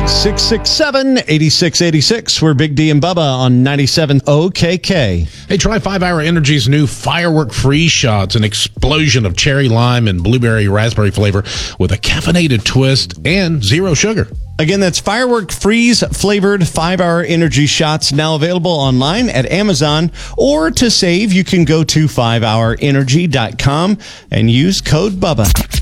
866-786-8686. We're Big D and Bubba on 97 OKK. Hey, try 5 Hour Energy's new Firework Freeze Shots, an explosion of cherry lime and blueberry raspberry flavor with a caffeinated twist and zero sugar. Again, that's Firework Freeze flavored 5 Hour Energy Shots, now available online at Amazon. Or to save, you can go to 5hourenergy.com and use code BUBBA.